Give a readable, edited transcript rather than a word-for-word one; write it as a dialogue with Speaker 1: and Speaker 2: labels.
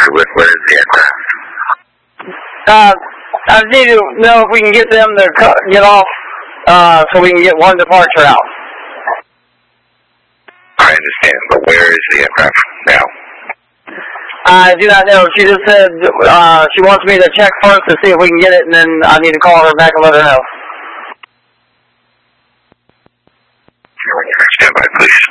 Speaker 1: where is the aircraft?
Speaker 2: I need to know if we can get them to get off so we can get one departure out.
Speaker 1: I understand, but where is the aircraft now?
Speaker 2: I do not know. She just said she wants me to check first to see if we can get it, and then I need to call her back and let her know.
Speaker 1: Stand by, please.